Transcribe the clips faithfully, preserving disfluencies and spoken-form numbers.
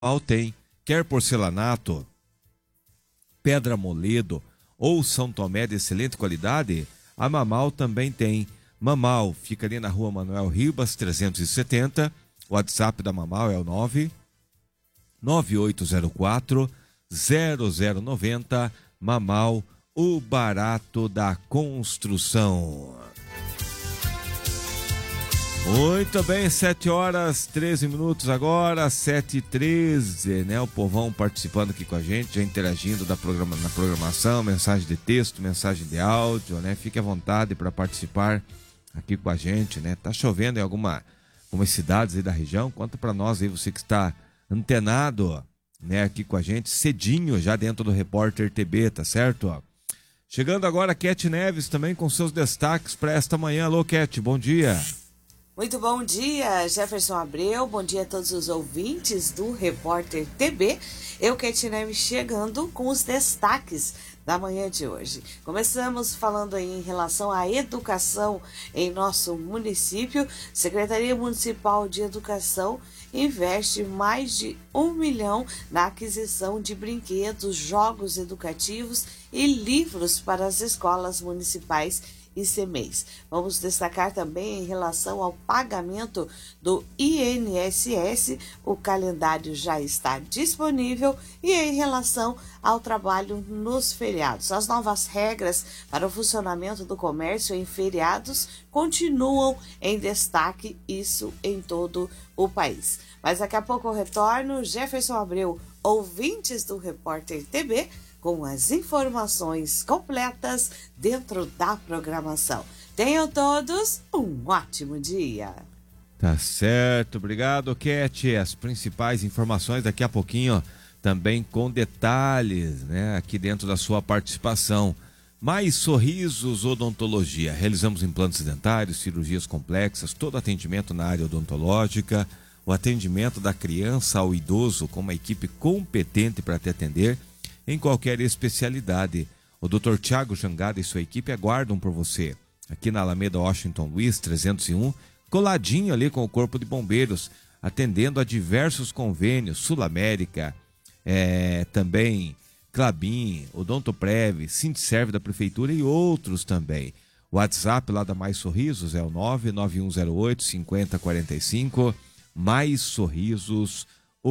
tem. Quer porcelanato, pedra moledo ou São Tomé de excelente qualidade? A Mamal também tem. Mamal fica ali na rua Manuel Ribas, trezentos e setenta. O WhatsApp da Mamal é o nove nove oito zero quatro zero zero nove zero. Mamal, o barato da construção. Muito bem, sete horas, treze minutos agora, sete e treze, né? O povão participando aqui com a gente, já interagindo da programa, na programação, mensagem de texto, mensagem de áudio, né? Fique à vontade para participar aqui com a gente, né? Tá chovendo em alguma, algumas cidades aí da região, conta para nós aí, você que está antenado, né? Aqui com a gente, cedinho, já dentro do Repórter T B, tá certo? Chegando agora, Cat Neves também com seus destaques para esta manhã. Alô, Cat, bom dia. Muito bom dia, Jefferson Abreu, bom dia a todos os ouvintes do Repórter T B. Eu, Cat Neves, chegando com os destaques da manhã de hoje. Começamos falando aí em relação à educação em nosso município. Secretaria Municipal de Educação investe mais de um milhão na aquisição de brinquedos, jogos educativos e livros para as escolas municipais e C M E I S. Vamos destacar também em relação ao pagamento do I N S S, o calendário já está disponível, e em relação ao trabalho nos feriados. As novas regras para o funcionamento do comércio em feriados continuam em destaque, isso em todo o país. Mas daqui a pouco eu retorno, Jefferson Abreu, ouvintes do Repórter T B, com as informações completas dentro da programação. Tenham todos um ótimo dia. Tá certo, obrigado, Cat. As principais informações daqui a pouquinho, também com detalhes, né, aqui dentro da sua participação. Mais Sorrisos Odontologia. Realizamos implantes dentários, cirurgias complexas, todo atendimento na área odontológica, o atendimento da criança ao idoso com uma equipe competente para te atender em qualquer especialidade. O doutor Tiago Jangada e sua equipe aguardam por você aqui na Alameda Washington Luiz trezentos e um, coladinho ali com o Corpo de Bombeiros, atendendo a diversos convênios, Sul América, é, também Clabin, Odontoprev, Sindserv da Prefeitura e outros também. O WhatsApp lá da Mais Sorrisos é o nove nove um zero oito cinco zero quatro cinco. Mais Sorrisos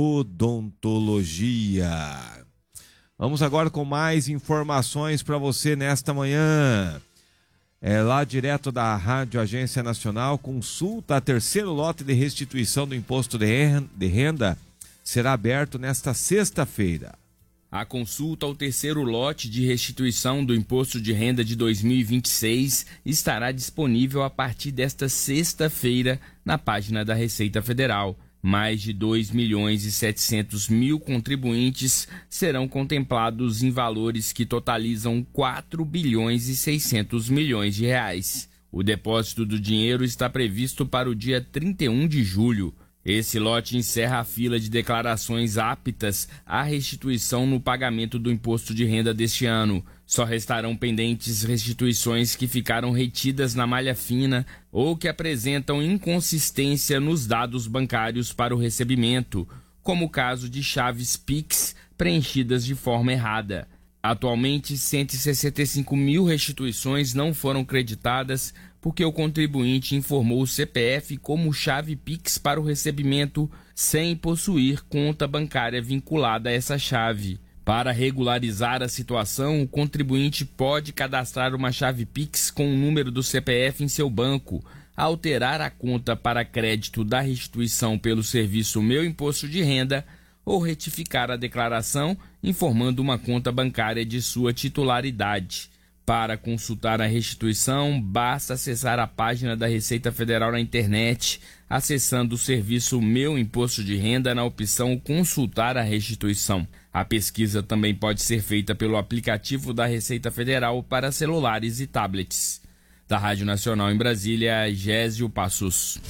Odontologia. Vamos agora com mais informações para você nesta manhã. É lá direto da Rádio Agência Nacional, consulta a terceiro lote de restituição do imposto de renda será aberto nesta sexta-feira. A consulta ao terceiro lote de restituição do imposto de renda de dois mil e vinte e seis estará disponível a partir desta sexta-feira na página da Receita Federal. Mais de dois milhões e setecentos mil contribuintes serão contemplados em valores que totalizam quatro bilhões e seiscentos milhões de reais. O depósito do dinheiro está previsto para o dia trinta e um de julho. Esse lote encerra a fila de declarações aptas à restituição no pagamento do imposto de renda deste ano. Só restarão pendentes restituições que ficaram retidas na malha fina ou que apresentam inconsistência nos dados bancários para o recebimento, como o caso de chaves Pix preenchidas de forma errada. Atualmente, cento e sessenta e cinco mil restituições não foram creditadas porque o contribuinte informou o C P F como chave Pix para o recebimento sem possuir conta bancária vinculada a essa chave. Para regularizar a situação, o contribuinte pode cadastrar uma chave Pix com o número do C P F em seu banco, alterar a conta para crédito da restituição pelo serviço Meu Imposto de Renda ou retificar a declaração informando uma conta bancária de sua titularidade. Para consultar a restituição, basta acessar a página da Receita Federal na internet, acessando o serviço Meu Imposto de Renda na opção Consultar a Restituição. A pesquisa também pode ser feita pelo aplicativo da Receita Federal para celulares e tablets. Da Rádio Nacional em Brasília, Gésio Passos.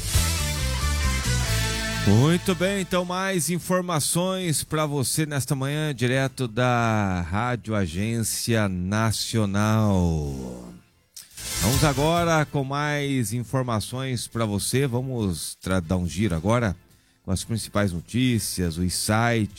Muito bem, então mais informações para você nesta manhã, direto da Rádio Agência Nacional. Vamos agora com mais informações para você, vamos dar um giro agora com as principais notícias, os sites